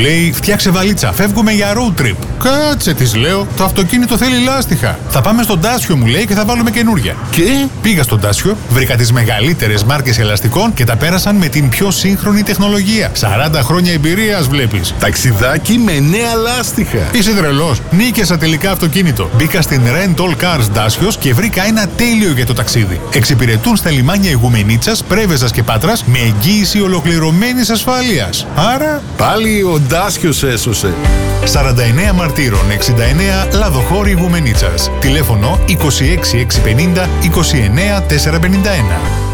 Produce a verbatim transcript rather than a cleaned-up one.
λέει φτιάξε βαλίτσα, φεύγουμε για road trip. Κάτσε, της λέω, το αυτοκίνητο θέλει λάστιχα. Θα πάμε στον Ντάσιο, μου λέει, και θα βάλουμε καινούρια. Και πήγα στον Ντάσιο, βρήκα τις μεγαλύτερες μάρκες ελαστικών και τα πέρασαν με την πιο σύγχρονη τεχνολογία. σαράντα χρόνια εμπειρίας βλέπεις. Ταξιδάκι με νέα λάστιχα. Είσαι τρελός. Νίκησα τελικά αυτοκίνητο. Μπήκα στην Rental Cars Dacios και βρήκα ένα τέλειο για το ταξίδι. Εξυπηρετούν στα λιμάνια Ιγουμενίτσας, Πρέβεζας και Πάτρας με εγγύηση ολοκληρωμένης ασφάλειας. Άρα πάλι ο Ντάσιος έσωσε. σαράντα εννέα Μαρτύρων, εξήντα εννέα Λαδοχώρη Ιγουμενίτσας. Τηλέφωνο είκοσι έξι εξακόσια πενήντα είκοσι εννέα τετρακόσια πενήντα ένα.